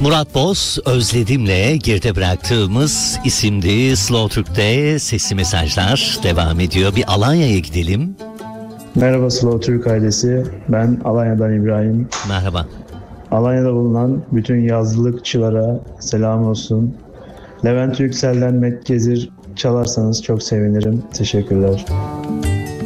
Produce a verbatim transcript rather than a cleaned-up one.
Murat Boz, Özledim'le geride bıraktığımız isimli Slow Türk'te sesli mesajlar devam ediyor. Bir Alanya'ya gidelim. Merhaba Slow Türk ailesi, ben Alanya'dan İbrahim. Merhaba. Alanya'da bulunan bütün yazlılıkçılara selam olsun. Levent Yüksel'den Medgezir çalarsanız çok sevinirim. Teşekkürler.